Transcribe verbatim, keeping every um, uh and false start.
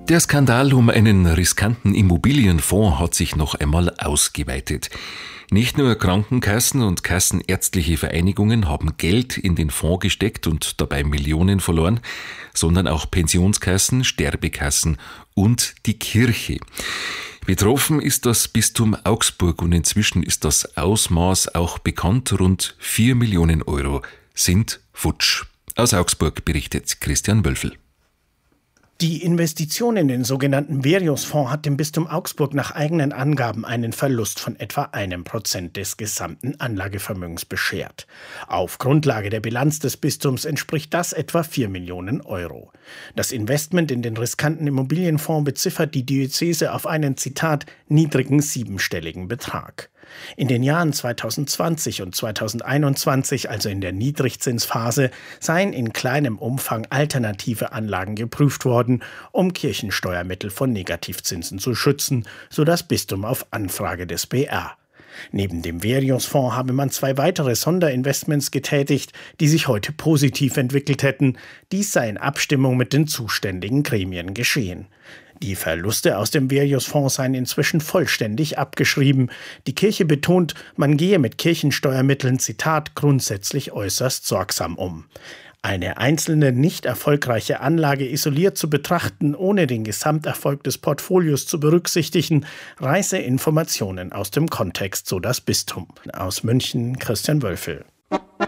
Der Skandal um einen riskanten Immobilienfonds hat sich noch einmal ausgeweitet. Nicht nur Krankenkassen und kassenärztliche Vereinigungen haben Geld in den Fonds gesteckt und dabei Millionen verloren, sondern auch Pensionskassen, Sterbekassen und die Kirche. Betroffen ist das Bistum Augsburg und inzwischen ist das Ausmaß auch bekannt. Rund vier Millionen Euro sind futsch. Aus Augsburg berichtet Christian Wölfel. Die Investition in den sogenannten Verius-Fonds hat dem Bistum Augsburg nach eigenen Angaben einen Verlust von etwa einem Prozent des gesamten Anlagevermögens beschert. Auf Grundlage der Bilanz des Bistums entspricht das etwa vier Millionen Euro. Das Investment in den riskanten Immobilienfonds beziffert die Diözese auf einen, Zitat, niedrigen siebenstelligen Betrag. In den Jahren zweitausendzwanzig und zweitausendeinundzwanzig, also in der Niedrigzinsphase, seien in kleinem Umfang alternative Anlagen geprüft worden, um Kirchensteuermittel von Negativzinsen zu schützen, so das Bistum auf Anfrage des B R. Neben dem Verius-Fonds habe man zwei weitere Sonderinvestments getätigt, die sich heute positiv entwickelt hätten. Dies sei in Abstimmung mit den zuständigen Gremien geschehen. Die Verluste aus dem Verius-Fonds seien inzwischen vollständig abgeschrieben. Die Kirche betont, man gehe mit Kirchensteuermitteln, Zitat, grundsätzlich äußerst sorgsam um. Eine einzelne nicht erfolgreiche Anlage isoliert zu betrachten, ohne den Gesamterfolg des Portfolios zu berücksichtigen, reiße Informationen aus dem Kontext, so das Bistum. Aus München, Christian Wölfel.